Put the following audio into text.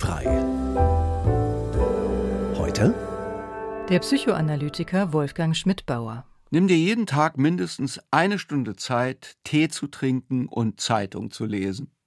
SWR3. Heute der Psychoanalytiker Wolfgang Schmidbauer. Nimm dir jeden Tag mindestens 1 Stunde Zeit, Tee zu trinken und Zeitung zu lesen.